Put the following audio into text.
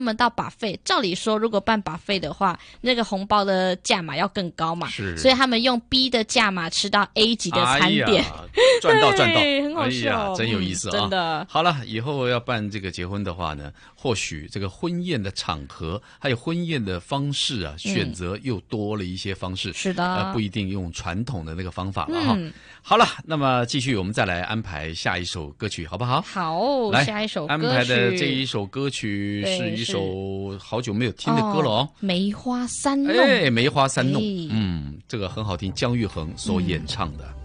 们到buffet，照理说如果办buffet的话，那个红包的价码要更高嘛， 是， 所以他们用 B 的价码吃到 A 级的餐点， 赚到， 很好笑， 真有意思啊！ 真的。 好了，以后要办这个结婚的话呢，或许这个婚宴的场合还有婚宴的方式啊，选择又多了一些方式， 是的， 不一定用传统的那个方法了哈。好了，那么继续我们再来安排下一首歌曲，好不好？ 好， 来下一首歌曲安排的这一首歌曲是一首好久没有听的歌了哦， 梅花三弄， 梅花三弄，这个很好听，姜育恒所演唱的。